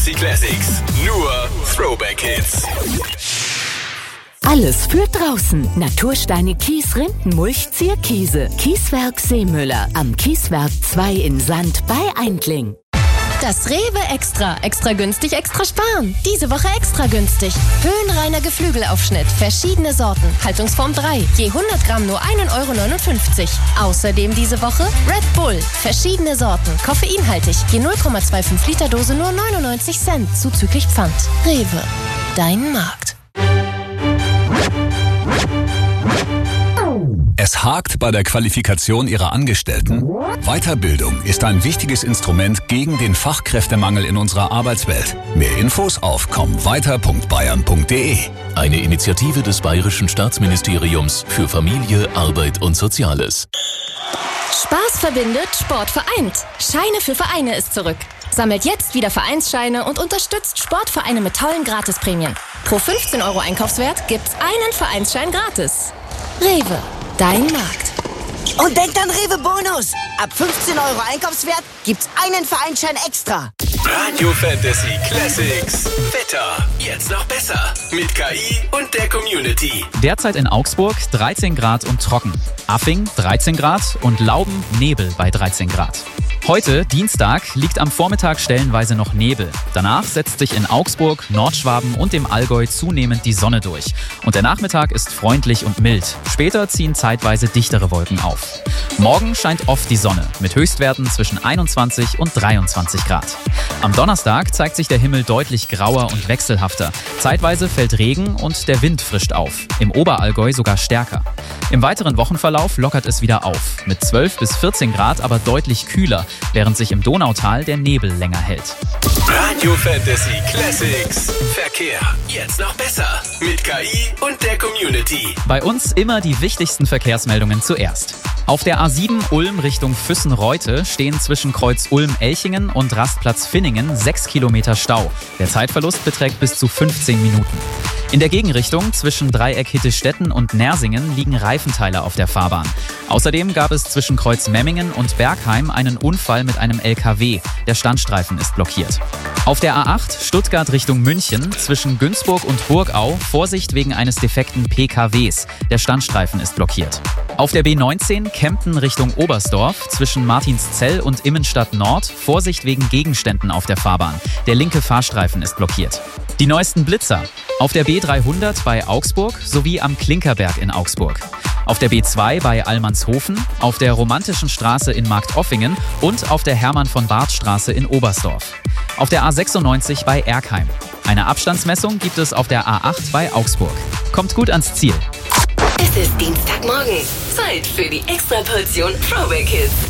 Fantasy Classics. Nur Throwback Hits. Alles für draußen. Natursteine, Kies, Rinden, Mulch, Zierkiese. Kieswerk Seemüller. Am Kieswerk 2 in Sand bei Eindling. Das Rewe Extra. Extra günstig, extra sparen. Diese Woche extra günstig. Höhenreiner Geflügelaufschnitt. Verschiedene Sorten. Haltungsform 3. Je 100 Gramm nur 1,59 €. Außerdem diese Woche Red Bull. Verschiedene Sorten. Koffeinhaltig. Je 0,25 Liter Dose nur 99 Cent. Zuzüglich Pfand. Rewe. Dein Markt. Es hakt bei der Qualifikation Ihrer Angestellten? Weiterbildung ist ein wichtiges Instrument gegen den Fachkräftemangel in unserer Arbeitswelt. Mehr Infos auf kommweiter.bayern.de. Eine Initiative des Bayerischen Staatsministeriums für Familie, Arbeit und Soziales. Spaß verbindet, Sport vereint. Scheine für Vereine ist zurück. Sammelt jetzt wieder Vereinsscheine und unterstützt Sportvereine mit tollen Gratisprämien. Pro 15 € Einkaufswert gibt's einen Vereinsschein gratis. Rewe. Dein Markt. Und denkt an Rewe Bonus. Ab 15 € Einkaufswert gibt's einen Vereinsschein extra. Radio Fantasy Classics. Wetter. Jetzt noch besser. Mit KI und der Community. Derzeit in Augsburg 13 Grad und trocken. Affing 13 Grad und Lauben Nebel bei 13 Grad. Heute, Dienstag, liegt am Vormittag stellenweise noch Nebel. Danach setzt sich in Augsburg, Nordschwaben und dem Allgäu zunehmend die Sonne durch. Und der Nachmittag ist freundlich und mild. Später ziehen zeitweise dichtere Wolken auf. Morgen scheint oft die Sonne, mit Höchstwerten zwischen 21 und 23 Grad. Am Donnerstag zeigt sich der Himmel deutlich grauer und wechselhafter. Zeitweise fällt Regen und der Wind frischt auf. Im Oberallgäu sogar stärker. Im weiteren Wochenverlauf lockert es wieder auf. Mit 12 bis 14 Grad aber deutlich kühler, während sich im Donautal der Nebel länger hält. Radio Fantasy Classics. Verkehr. Jetzt noch besser. Mit KI und der Community. Bei uns immer die wichtigsten Verkehrsmeldungen zuerst. Auf der A7 Ulm Richtung Füssen-Reute stehen zwischen Kreuz Ulm-Elchingen und Rastplatz Finningen 6 Kilometer Stau. Der Zeitverlust beträgt bis zu 15 Minuten. In der Gegenrichtung zwischen Dreieck Hittestetten und Nersingen liegen Reifenteile auf der Fahrbahn. Außerdem gab es zwischen Kreuz Memmingen und Bergheim einen Unfall mit einem LKW. Der Standstreifen ist blockiert. Auf der A8 Stuttgart Richtung München zwischen Günzburg und Burgau Vorsicht wegen eines defekten PKWs. Der Standstreifen ist blockiert. Auf der B19 Kempten Richtung Oberstdorf zwischen Martinszell und Immenstadt Nord Vorsicht wegen Gegenständen auf der Fahrbahn. Der linke Fahrstreifen ist blockiert. Die neuesten Blitzer. Auf der B300 bei Augsburg sowie am Klinkerberg in Augsburg. Auf der B2 bei Allmannshofen, auf der Romantischen Straße in Marktoffingen und auf der Hermann-von-Barth-Straße in Oberstdorf. Auf der A96 bei Erkheim. Eine Abstandsmessung gibt es auf der A8 bei Augsburg. Kommt gut ans Ziel. Es ist Dienstagmorgen. Zeit für die Extraportion Throwback Hits.